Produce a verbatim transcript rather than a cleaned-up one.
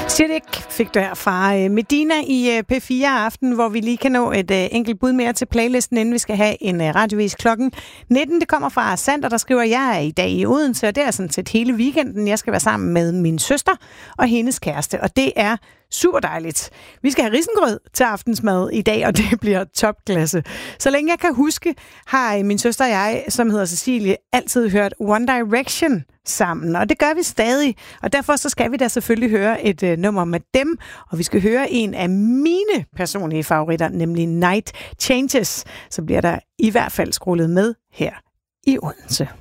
Siddiq fik du her fra Medina i P fire Aften, hvor vi lige kan nå et enkelt bud mere til playlisten, inden vi skal have en radiovis klokken nitten. Det kommer fra Sander, der skriver, jeg er i dag i Odense, og det er sådan set hele weekenden. Jeg skal være sammen med min søster og hendes kæreste, og det er super dejligt. Vi skal have risengrød til aftensmad i dag, og det bliver topklasse. Så længe jeg kan huske, har min søster og jeg, som hedder Cecilie, altid hørt One Direction sammen, og det gør vi stadig. Og derfor så skal vi da selvfølgelig høre et uh, nummer med dem, og vi skal høre en af mine personlige favoritter, nemlig Night Changes. Så bliver der i hvert fald scrollet med her i Odense.